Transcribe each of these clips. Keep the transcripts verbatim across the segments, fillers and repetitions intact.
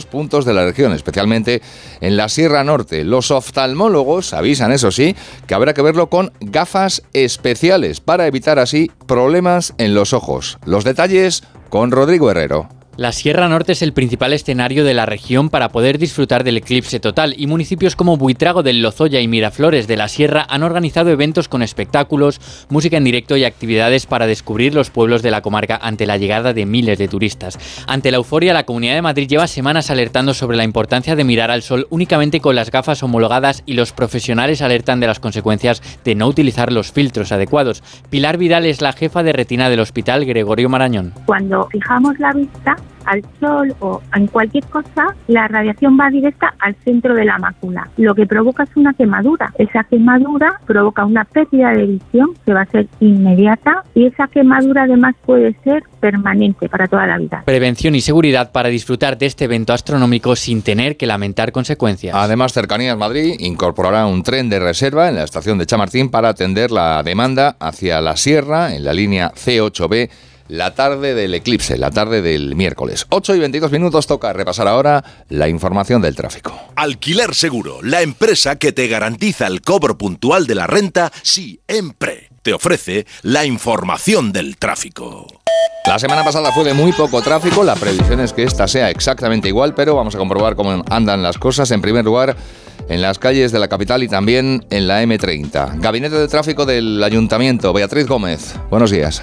puntos de la región, especialmente en la Sierra Norte. Los oftalmólogos avisan, eso sí, que habrá que verlo con gafas especiales para evitar así problemas en los ojos. Los detalles con Rodrigo Herrero. La Sierra Norte es el principal escenario de la región para poder disfrutar del eclipse total, y municipios como Buitrago del Lozoya y Miraflores de la Sierra han organizado eventos con espectáculos, música en directo y actividades para descubrir los pueblos de la comarca ante la llegada de miles de turistas. Ante la euforia, la Comunidad de Madrid lleva semanas alertando sobre la importancia de mirar al sol únicamente con las gafas homologadas, y los profesionales alertan de las consecuencias de no utilizar los filtros adecuados. Pilar Vidal es la jefa de retina del Hospital Gregorio Marañón. Cuando fijamos la vista al sol o en cualquier cosa, la radiación va directa al centro de la mácula. Lo que provoca es una quemadura. Esa quemadura provoca una pérdida de visión que va a ser inmediata, y esa quemadura además puede ser permanente para toda la vida. Prevención y seguridad para disfrutar de este evento astronómico sin tener que lamentar consecuencias. Además, Cercanías Madrid incorporará un tren de reserva en la estación de Chamartín para atender la demanda hacia la sierra en la línea C ocho B la tarde del eclipse, la tarde del miércoles. ocho y veintidós minutos, toca repasar ahora la información del tráfico. Alquiler Seguro, la empresa que te garantiza el cobro puntual de la renta siempre. Te ofrece la información del tráfico. La semana pasada fue de muy poco tráfico, la previsión es que esta sea exactamente igual, pero vamos a comprobar cómo andan las cosas. En primer lugar, en las calles de la capital y también en la eme treinta. Gabinete de Tráfico del Ayuntamiento, Beatriz Gómez, buenos días.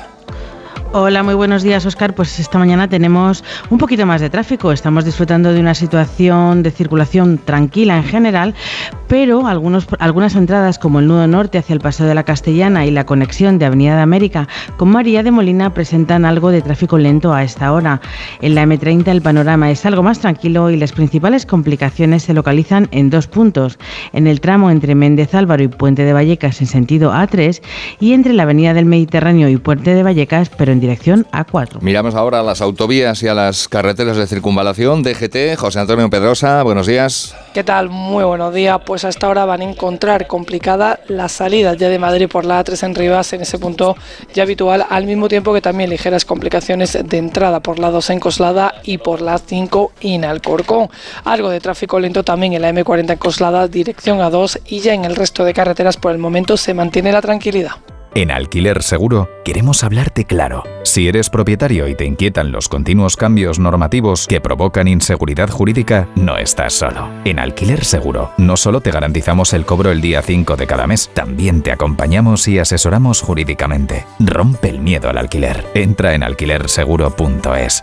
Hola, muy buenos días, Óscar. Pues esta mañana tenemos un poquito más de tráfico. Estamos disfrutando de una situación de circulación tranquila en general, pero algunos, algunas entradas como el nudo norte hacia el Paseo de la Castellana y la conexión de Avenida de América con María de Molina presentan algo de tráfico lento a esta hora. En la eme treinta el panorama es algo más tranquilo y las principales complicaciones se localizan en dos puntos: en el tramo entre Méndez Álvaro y Puente de Vallecas en sentido A tres, y entre la Avenida del Mediterráneo y Puente de Vallecas, pero en dirección A cuatro. Miramos ahora a las autovías y a las carreteras de circunvalación. D G T, José Antonio Pedrosa, buenos días. ¿Qué tal? Muy buenos días. Pues hasta ahora van a encontrar complicada la salida ya de Madrid por la A tres en Rivas, en ese punto ya habitual, al mismo tiempo que también ligeras complicaciones de entrada por la dos en Coslada y por la cinco en Alcorcón. Algo de tráfico lento también en la eme cuarenta en Coslada, dirección A dos, y ya en el resto de carreteras por el momento se mantiene la tranquilidad. En Alquiler Seguro queremos hablarte claro. Si eres propietario y te inquietan los continuos cambios normativos que provocan inseguridad jurídica, no estás solo. En Alquiler Seguro no solo te garantizamos el cobro el día cinco de cada mes, también te acompañamos y asesoramos jurídicamente. Rompe el miedo al alquiler. Entra en alquiler seguro punto es.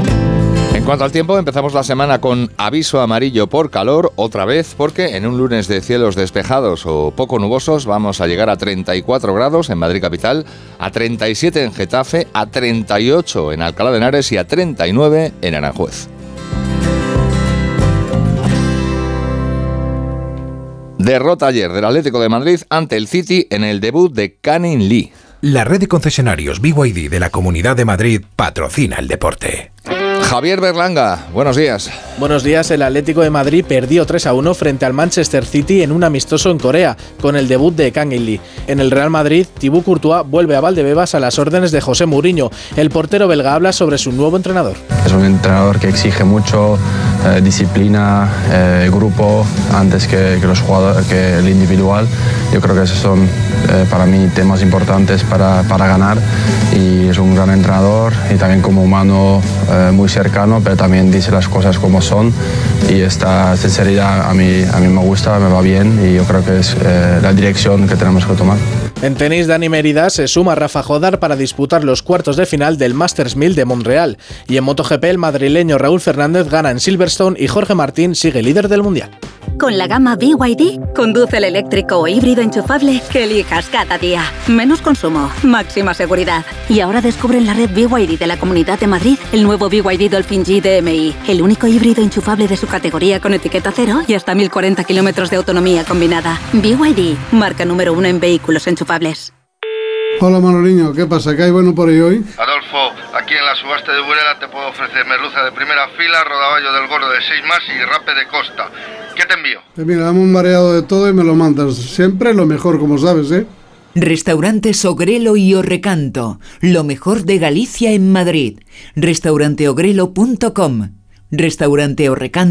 En cuanto al tiempo, empezamos la semana con aviso amarillo por calor, otra vez, porque en un lunes de cielos despejados o poco nubosos vamos a llegar a treinta y cuatro grados en Madrid capital, a treinta y siete en Getafe, a treinta y ocho en Alcalá de Henares y a treinta y nueve en Aranjuez. Derrota ayer del Atlético de Madrid ante el City en el debut de Canning Lee. La red de concesionarios B Y D de la Comunidad de Madrid patrocina el deporte. Javier Berlanga, buenos días. Buenos días. El Atlético de Madrid perdió tres a uno frente al Manchester City en un amistoso en Corea, con el debut de Kang In Lee. En el Real Madrid, Thibaut Courtois vuelve a Valdebebas a las órdenes de José Mourinho. El portero belga habla sobre su nuevo entrenador. Es un entrenador que exige mucho, eh, disciplina, eh, grupo, antes que, que los jugadores, que el individual. Yo creo que esos son eh, para mí temas importantes para, para ganar, y es un gran entrenador y también como humano eh, muy cercano, pero también dice las cosas como son, y esta sinceridad a mí, a mí me gusta, me va bien, y yo creo que es eh, la dirección que tenemos que tomar. En tenis, Dani Mérida se suma a Rafa Jodar para disputar los cuartos de final del Masters mil de Montreal. Y en MotoGP, el madrileño Raúl Fernández gana en Silverstone y Jorge Martín sigue líder del Mundial. Con la gama B Y D, conduce el eléctrico o híbrido enchufable que elijas cada día. Menos consumo, máxima seguridad. Y ahora descubre en la red B Y D de la Comunidad de Madrid el nuevo B Y D Dolphin G D M I, el único híbrido enchufable de su categoría con etiqueta cero y hasta mil cuarenta kilómetros de autonomía combinada. B Y D, marca número uno en vehículos enchufables. Hola Manoliño, ¿qué pasa? ¿Qué hay bueno por ahí hoy? Adolfo, aquí en la subasta de Burela te puedo ofrecer merluza de primera fila, rodaballo del gordo de seis más y rape de costa. ¿Qué te envío? Pues mira, dame un mareado de todo y me lo mandas. Siempre lo mejor, como sabes, ¿eh? Restaurantes Ogrelo y Orrecanto, lo mejor de Galicia en Madrid. restaurante ogrelo punto com. Restaurante Orrecanto.